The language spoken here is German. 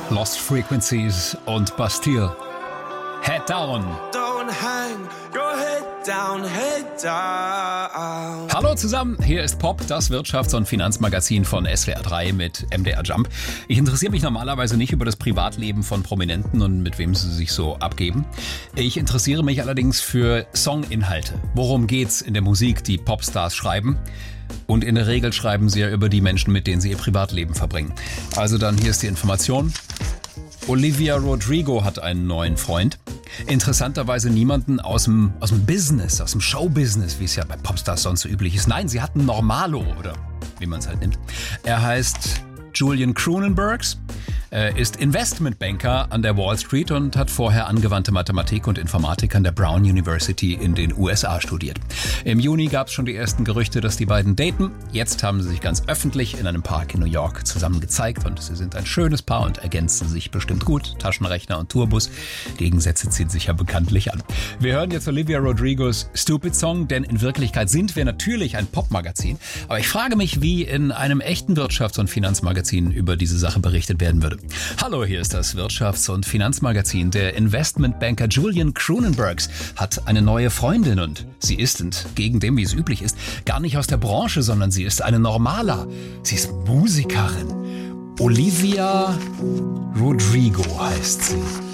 Lost Frequencies und Bastille. Head down. Don't hang your head down, head down. Hallo zusammen, hier ist Pop, das Wirtschafts- und Finanzmagazin von SWR 3 mit MDR Jump. Ich interessiere mich normalerweise nicht über das Privatleben von Prominenten und mit wem sie sich so abgeben. Ich interessiere mich allerdings für Songinhalte. Worum geht's in der Musik, die Popstars schreiben? Und in der Regel schreiben sie ja über die Menschen, mit denen sie ihr Privatleben verbringen. Also dann, hier ist die Information. Olivia Rodrigo hat einen neuen Freund. Interessanterweise niemanden aus dem Business, aus dem Showbusiness, wie es ja bei Popstars sonst so üblich ist. Nein, sie hat einen Normalo, oder wie man es halt nennt. Er heißt Julian Cronenbergs. Er ist Investmentbanker an der Wall Street und hat vorher angewandte Mathematik und Informatik an der Brown University in den USA studiert. Im Juni gab es schon die ersten Gerüchte, dass die beiden daten. Jetzt haben sie sich ganz öffentlich in einem Park in New York zusammen gezeigt und sie sind ein schönes Paar und ergänzen sich bestimmt gut. Taschenrechner und Tourbus. Gegensätze ziehen sich ja bekanntlich an. Wir hören jetzt Olivia Rodrigos Stupid Song, denn in Wirklichkeit sind wir natürlich ein Popmagazin. Aber ich frage mich, wie in einem echten Wirtschafts- und Finanzmagazin über diese Sache berichtet werden würde. Hallo, hier ist das Wirtschafts- und Finanzmagazin. Der Investmentbanker Julian Cronenbergs hat eine neue Freundin und sie ist, entgegen dem, wie es üblich ist, gar nicht aus der Branche, sondern sie ist eine Normala. Sie ist Musikerin. Olivia Rodrigo heißt sie.